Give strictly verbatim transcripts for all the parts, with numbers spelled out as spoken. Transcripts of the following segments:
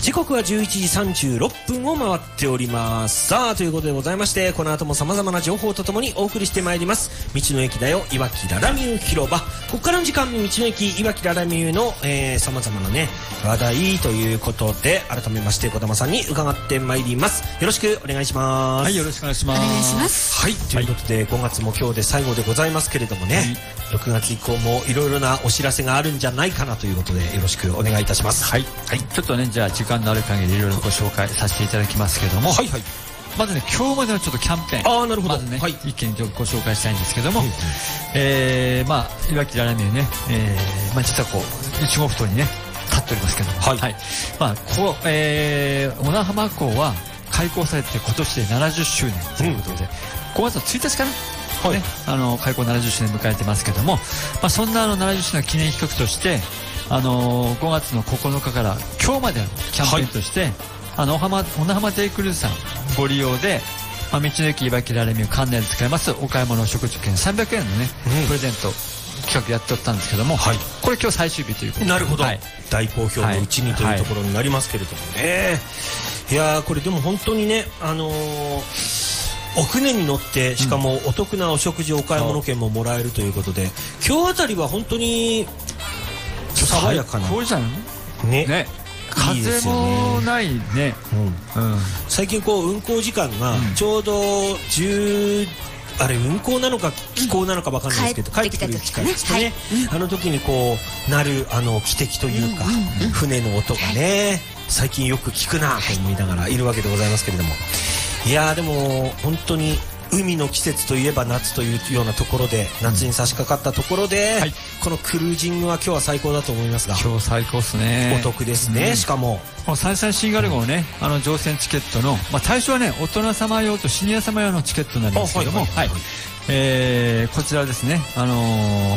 時刻はじゅういちじさんじゅうろっぷんを回っております。さあということでございまして、この後も様々な情報とともにお送りしてまいります道の駅だよいわきららみゆ広場。ここからの時間、道の駅いわきららみゆの、えー、様々なね話題ということで、改めまして児玉さんに伺ってまいります。よろしくお願いします。 はい、よろしくお願いします。 お願いします。 はい、ということでごがつも今日で最後でございますけれどもね、はい、ろくがつ以降もいろいろなお知らせがあるんじゃないかなということで、よろしくお願いいたします。 はい、はい、ちょっとね、じゃあ時間のある限りいろいろご紹介させていただきますけども、はいはい、まずね、今日までのちょっとキャンペーン、あー、なるほど、まずね、はい、一件ご紹介したいんですけども、うんうん、えー、まあいわきららみゆね、えー、まあ実はこういちごふ頭にね立っておりますけども、はい、はい、まあこう、えー、小名浜港は開港されて今年でななじゅっしゅうねんということで、うん、ごがつのついたちかな、はい、ね、あの開港ななじゅっしゅうねん迎えてますけども、まあ、そんなあのななじゅっしゅうねん記念企画として、あのー、ごがつのここのかから今日までのキャンペーンとして、はい、あの小浜小名浜デイクルーズさんご利用で、まあ、道の駅いわきららみゆ関連で使えますお買い物食事券さんびゃくえんのね、うん、プレゼント企画やっておったんですけども、はい、これ今日最終日ということで、なるほど、はい、 大好評のうちにというところになりますけれどもね、はい、いやー、これでも本当にね、あのーお船に乗って、しかもお得なお食事お買い物券ももらえるということで、うん、今日あたりは本当に爽やかな、 こうじゃんね、 ね、風もないね、 うんうん、最近こう運行時間がちょうどじゅう、あれ運行なのか気候なのか分かんないですけど、帰ってくる機会ですね、はい、あの時にこうなるあの汽笛というか、うんうん、船の音がね、最近よく聞くなと思いながらいるわけでございますけれども、いやー、でも本当に海の季節といえば夏というようなところで、夏に差し掛かったところで、うん、はい、このクルージングは今日は最高だと思いますが、 今日最高ですね、 お得ですね、うん、しかもこのサンシャインシンガル号ね、あの乗船チケットの、まあ、対象はね大人様用とシニア様用のチケットになりますけども、はい、えー、こちらですね、あのー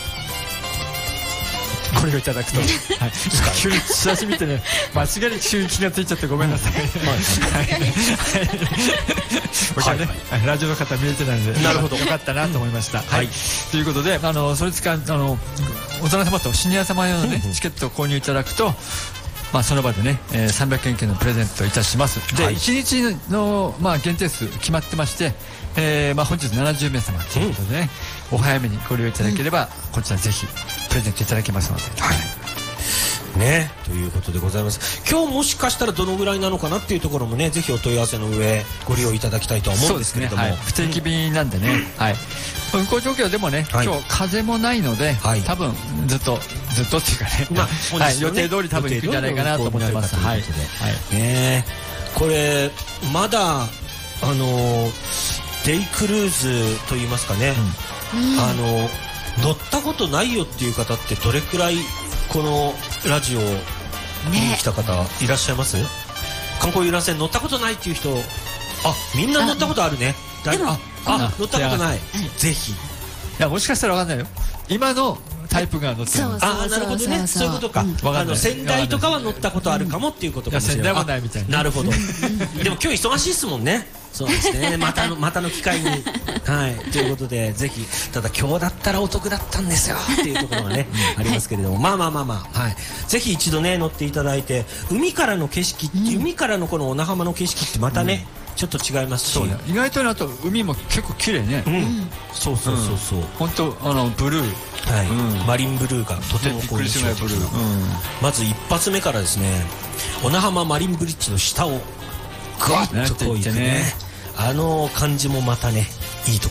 これをいただくと、はい、急にチラシ見てね、間違いに急に気がついちゃってごめんなさい。ラジオの方見えてないので、なるほど、よかったなと思いました。はい、ということで、あのそれ使うあの大人様とシニア様用のねチケットを購入いただくと、まあその場でね、えー、さんびゃくえん券のプレゼントいたします。で、はい、いちにちのまあ限定数決まってまして、えー、まあ本日ななじゅうめいさまということでね、うん、お早めにご利用いただければ、うん、こちらぜひプレゼントいただけますので、はい、ね、ということでございます。今日もしかしたらどのぐらいなのかなっていうところもね、ぜひお問い合わせの上ご利用いただきたいとは思うんですけれども、ね、はい、不定期便なんでね、うん、はい、運行状況でもね、はい、今日風もないので、はい、多分ずっとずっとっていうかね、まあね、はい、予定通り多分行くんじゃないかなと思ってます。はい、はい、 ね、これまだあのー、デイクルーズといいますかね、うん、あの乗ったことないよっていう方ってどれくらいこのラジオ見に来た方いらっしゃいます？ね、観光遊覧船乗ったことないっていう人、あ、みんな乗ったことあるね。だいああ乗ったことない、ぜひ。いや、もしかしたらわかんないよ、今のタイプが乗ってる。 ああ、なるほどね、そういうことか。あの仙台とかは乗ったことあるかもっていうことかもしれない。 仙台もないみたいな。 なるほど。でも今日忙しいですもんね。そうですね、またのまたの機会に、はい、ということでぜひ、ただ今日だったらお得だったんですよっていうところがねありますけれども、まあまあまあまあ、はい、ぜひ一度ね乗っていただいて、海からの景色、うん、海からのこの小名浜の景色ってまたね、うん、ちょっと違いますし、ね、 意外とあと海も結構綺麗ね、うん、 そうそうそうそう、 本当、あのブルー、 はい、うん、マリンブルーがとてもこう印象的な、まず一発目からですね、小名浜マリンブリッジの下をぐわっとこう行くね、あの感じもまたねいいと